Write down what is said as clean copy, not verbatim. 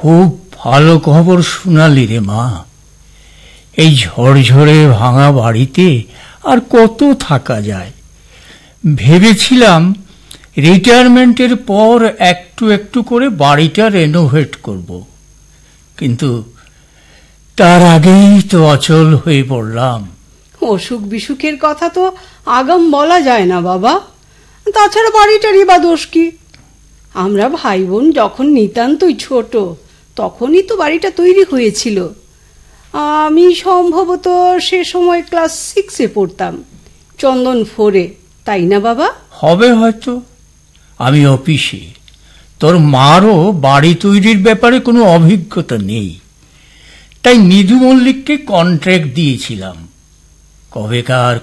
খুব ভালো খবর শোনালি রে মা। এই ঝড়ঝড়ে ভাঙা বাড়িতে আর কত থাকা যায়। ভেবেছিলাম রিটায়ারমেন্টের পর একটু একটু করে বাড়িটা রেনোভেট করব, কিন্তু তার আগেই তো অচল হয়ে পড়লাম। অসুখ বিসুখের কথা তো আগাম বলা যায় না বাবা। তাছাড়া বাড়িটারই বা দোষ কি? আমরা ভাই বোন যখন নিতান্তই ছোট তখনই তো বাড়িটা তৈরি হয়েছিল। আমি সম্ভবত সে সময় ক্লাস 6-এ পড়তাম, চন্দন 4-এ, তাই না বাবা? হবে হয়তো। আমি অফিসে, তোর মারও বাড়ি তৈরির ব্যাপারে কোনো অভিজ্ঞতা নেই, তাই নিধু মল্লিককে কন্ট্রাক্ট দিয়েছিলাম। কবেকার